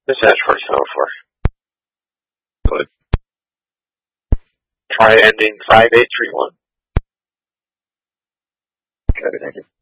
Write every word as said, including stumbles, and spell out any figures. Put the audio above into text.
This is for software. Good. Try ending five eight three one. Okay, thank you.